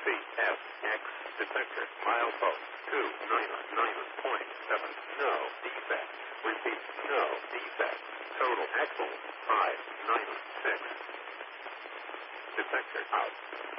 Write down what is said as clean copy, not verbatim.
CFX detector milepost 299.7. No defect. Repeat, no defect. Total axle 596. Detector out.